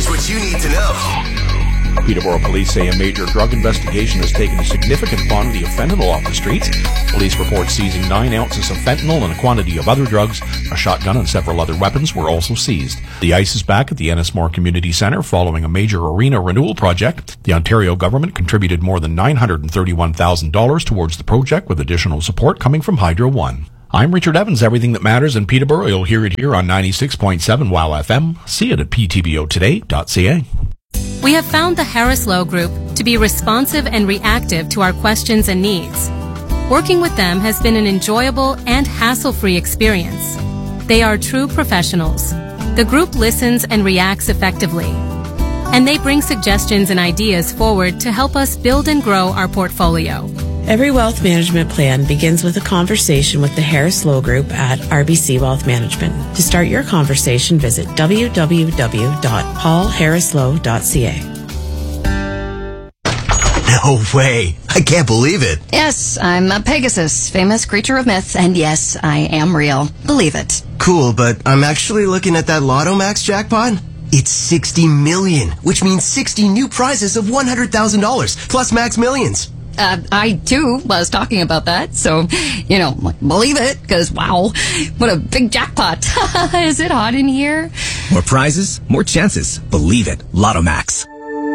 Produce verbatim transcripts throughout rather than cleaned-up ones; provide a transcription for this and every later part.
Here's what you need to know. Peterborough police say a major drug investigation has taken a significant quantity of fentanyl off the streets. Police report seizing nine ounces of fentanyl and a quantity of other drugs. A shotgun and several other weapons were also seized. The ice is back at the Ennismore Community Centre following a major arena renewal project. The Ontario government contributed more than nine hundred thirty-one thousand dollars towards the project, with additional support coming from Hydro One. I'm Richard Evans. Everything that matters in Peterborough, you'll hear it here on ninety-six point seven W O W F M. See it at p t b o today dot c a. We have found the Harris Lowe Group to be responsive and reactive to our questions and needs. Working with them has been an enjoyable and hassle-free experience. They are true professionals. The group listens and reacts effectively. And they bring suggestions and ideas forward to help us build and grow our portfolio. Every wealth management plan begins with a conversation with the Harris Lowe Group at R B C Wealth Management. To start your conversation, visit w w w dot paul harris lowe dot c a. No way. I can't believe it. Yes, I'm a Pegasus, famous creature of myth, and yes, I am real. Believe it. Cool, but I'm actually looking at that Lotto Max jackpot. It's sixty million, which means sixty new prizes of one hundred thousand dollars, plus Max Millions. Uh, I, too, was talking about that, so, you know, believe it, because, wow, what a big jackpot. Is it hot in here? More prizes, more chances. Believe it. Lotto Max.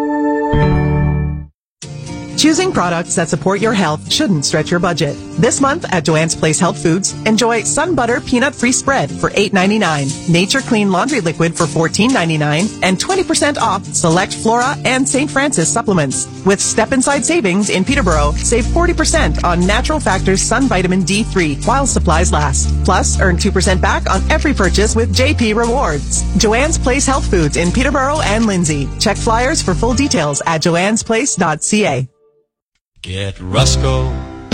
Choosing products that support your health shouldn't stretch your budget. This month at Joanne's Place Health Foods, enjoy Sun Butter Peanut Free Spread for eight ninety-nine, Nature Clean Laundry Liquid for fourteen ninety-nine, and twenty percent off select Flora and Saint Francis supplements. With Step Inside Savings in Peterborough, save forty percent on Natural Factors Sun Vitamin D three while supplies last. Plus, earn two percent back on every purchase with J P Rewards. Joanne's Place Health Foods in Peterborough and Lindsay. Check flyers for full details at joannes place dot c a. Get Rusco